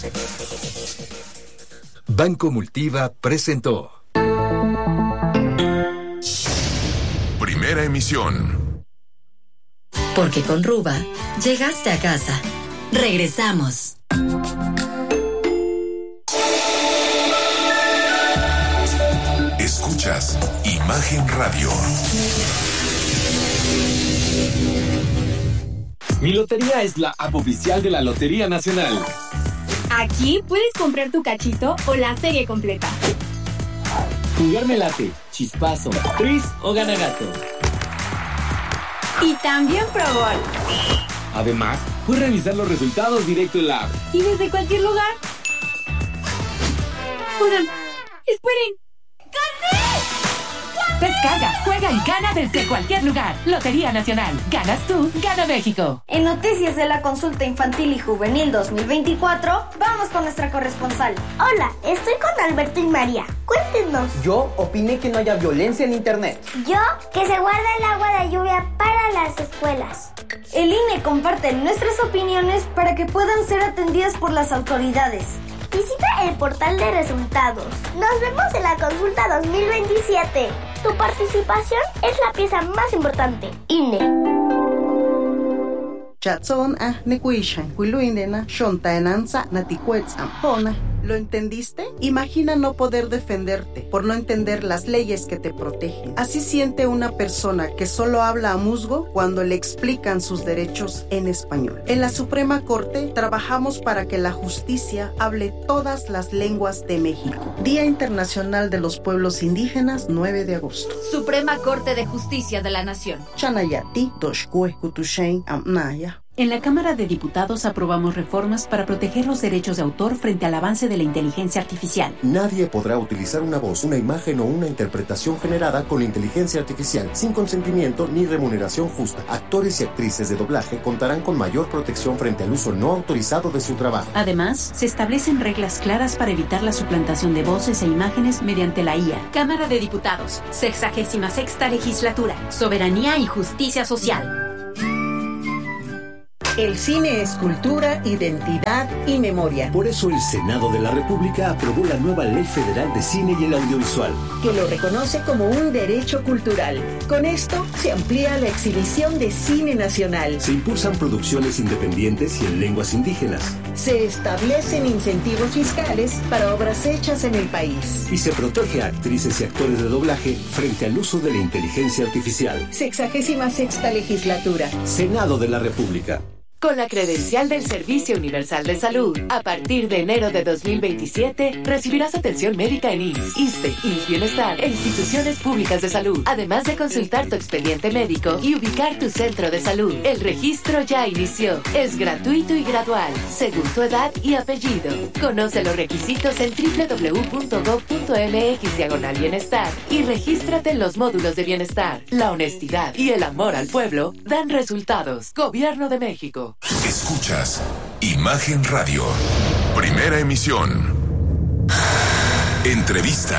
Banco Multiva presentó Primera emisión. Porque con Ruba llegaste a casa. Regresamos. Escuchas Imagen Radio. Mi lotería es la app oficial de la Lotería Nacional. Aquí puedes comprar tu cachito o la serie completa. Jugarme late, chispazo, tris o ganagato. Y también Pro Gol. Además, puedes revisar los resultados directo en la app. Y desde cualquier lugar. Oigan, esperen. ¡Gané! Descarga, juega y gana desde cualquier lugar. Lotería Nacional. Ganas tú, gana México. En noticias de la consulta infantil y juvenil 2024, vamos con nuestra corresponsal. Hola, estoy con Alberto y María. Cuéntenos. Yo opiné que no haya violencia en internet. Yo, que se guarda el agua de lluvia para las escuelas. El INE comparte nuestras opiniones para que puedan ser atendidas por las autoridades. Visita el portal de resultados. Nos vemos en la consulta 2027. Tu participación es la pieza más importante. INE. ¿Lo entendiste? Imagina no poder defenderte por no entender las leyes que te protegen. Así siente una persona que solo habla a musgo cuando le explican sus derechos en español. En la Suprema Corte trabajamos para que la justicia hable todas las lenguas de México. Día Internacional de los Pueblos Indígenas, 9 de agosto. Suprema Corte de Justicia de la Nación. Chanayati, Toshkue, Kutushen, Amnaya. En la Cámara de Diputados aprobamos reformas para proteger los derechos de autor frente al avance de la inteligencia artificial. Nadie podrá utilizar una voz, una imagen o una interpretación generada con inteligencia artificial sin consentimiento ni remuneración justa. Actores y actrices de doblaje contarán con mayor protección frente al uso no autorizado de su trabajo. Además, se establecen reglas claras para evitar la suplantación de voces e imágenes mediante la IA. Cámara de Diputados, 66ª Legislatura. Soberanía y Justicia Social. El cine es cultura, identidad y memoria. Por eso el Senado de la República aprobó la nueva Ley Federal de Cine y el Audiovisual, que lo reconoce como un derecho cultural. Con esto se amplía la exhibición de cine nacional. Se impulsan producciones independientes y en lenguas indígenas. Se establecen incentivos fiscales para obras hechas en el país. Y se protege a actrices y actores de doblaje frente al uso de la inteligencia artificial. 66ª Legislatura. Senado de la República. Con la credencial del Servicio Universal de Salud, a partir de enero de 2027, recibirás atención médica en IMSS, ISSSTE, IMSS Bienestar e instituciones públicas de salud, además de consultar tu expediente médico y ubicar tu centro de salud. El registro ya inició. Es gratuito y gradual, según tu edad y apellido. Conoce los requisitos en www.gov.mx/bienestar y regístrate en los módulos de bienestar. La honestidad y el amor al pueblo dan resultados. Gobierno de México. Escuchas Imagen Radio. Primera emisión. Entrevista.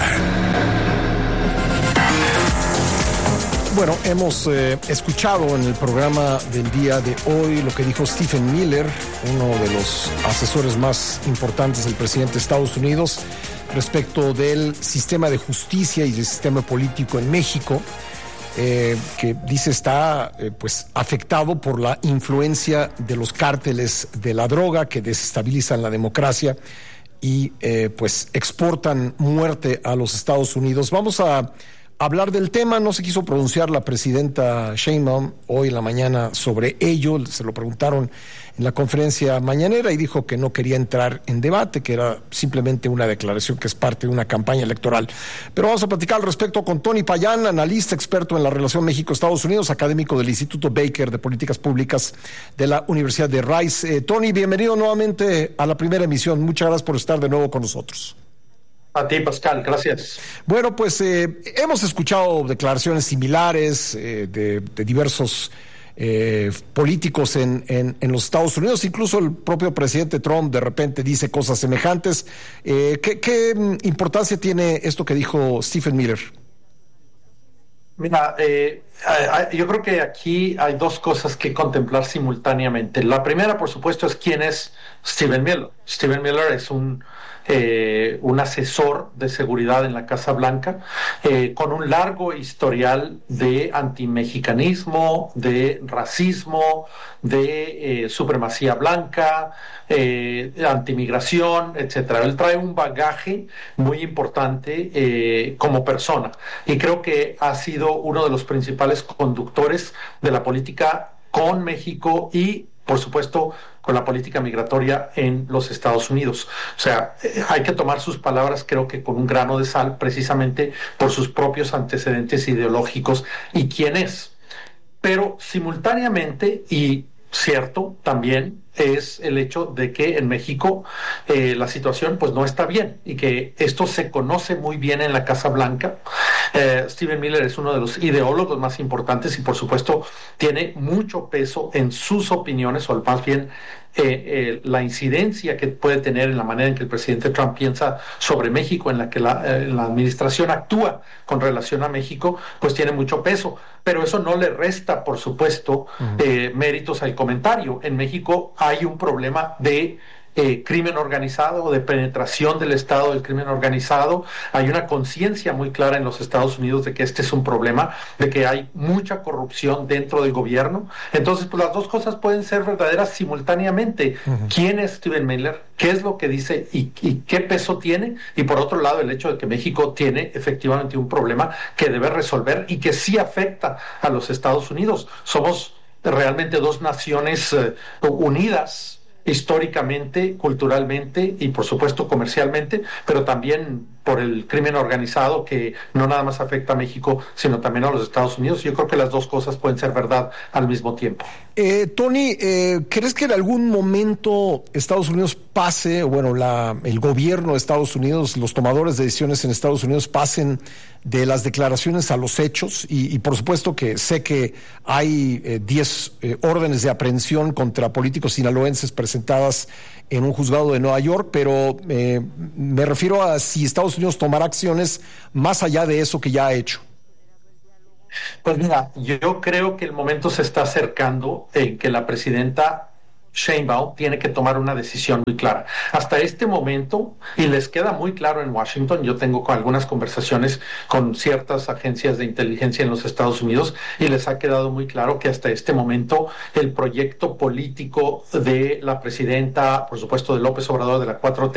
Bueno, hemos escuchado en el programa del día de hoy lo que dijo Stephen Miller, uno de los asesores más importantes del presidente de Estados Unidos, respecto del sistema de justicia y del sistema político en México. Que dice está pues afectado por la influencia de los cárteles de la droga que desestabilizan la democracia y pues exportan muerte a los Estados Unidos. Vamos a hablar del tema. No se quiso pronunciar la presidenta Sheinbaum hoy en la mañana sobre ello. Se lo preguntaron en la conferencia mañanera y dijo que no quería entrar en debate, que era simplemente una declaración que es parte de una campaña electoral. Pero vamos a platicar al respecto con Tony Payán, analista experto en la relación México-Estados Unidos, académico del Instituto Baker de Políticas Públicas de la Universidad de Rice. Tony, bienvenido nuevamente a la primera emisión. Muchas gracias por estar de nuevo con nosotros. A ti, Pascal, gracias. Bueno, pues hemos escuchado declaraciones similares de diversos políticos en los Estados Unidos. Incluso el propio presidente Trump de repente dice cosas semejantes. ¿Qué importancia tiene esto que dijo Stephen Miller? Mira, Yo creo que aquí hay dos cosas que contemplar simultáneamente. La primera, por supuesto, es quién es Stephen Miller. Stephen Miller es un asesor de seguridad en la Casa Blanca, con un largo historial de antimexicanismo, de racismo, de supremacía blanca, antimigración, etcétera. Él trae un bagaje muy importante como persona, y creo que ha sido uno de los principales conductores de la política con México y, por supuesto, con la política migratoria en los Estados Unidos. O sea, hay que tomar sus palabras, creo que con un grano de sal, precisamente por sus propios antecedentes ideológicos y quién es. Pero simultáneamente, y cierto también, es el hecho de que en México la situación pues no está bien, y que esto se conoce muy bien en la Casa Blanca. Stephen Miller es uno de los ideólogos más importantes y, por supuesto, tiene mucho peso en sus opiniones, o más bien la incidencia que puede tener en la manera en que el presidente Trump piensa sobre México, en la que la administración actúa con relación a México, pues tiene mucho peso. Pero eso no le resta, por supuesto, méritos al comentario. En México hay un problema de crimen organizado, de penetración del Estado del crimen organizado. Hay una conciencia muy clara en los Estados Unidos de que este es un problema, de que hay mucha corrupción dentro del gobierno. Entonces, pues las dos cosas pueden ser verdaderas simultáneamente. ¿Quién es Stephen Miller? ¿Qué es lo que dice y qué peso tiene? Y por otro lado, el hecho de que México tiene efectivamente un problema que debe resolver y que sí afecta a los Estados Unidos. Somos realmente dos naciones unidas históricamente, culturalmente y, por supuesto, comercialmente, pero también por el crimen organizado, que no nada más afecta a México, sino también a los Estados Unidos. Yo creo que las dos cosas pueden ser verdad al mismo tiempo. Tony, ¿crees que en algún momento Estados Unidos pase, bueno, el gobierno de Estados Unidos, los tomadores de decisiones en Estados Unidos pasen de las declaraciones a los hechos? Y por supuesto que sé que hay 10 órdenes de aprehensión contra políticos sinaloenses presentadas en un juzgado de Nueva York, pero me refiero a si Estados Unidos tomará acciones más allá de eso que ya ha hecho. Pues mira, yo creo que el momento se está acercando en que la presidenta Sheinbaum tiene que tomar una decisión muy clara. Hasta este momento, y les queda muy claro en Washington, yo tengo algunas conversaciones con ciertas agencias de inteligencia en los Estados Unidos, y les ha quedado muy claro que hasta este momento el proyecto político de la presidenta, por supuesto de López Obrador, de la 4T,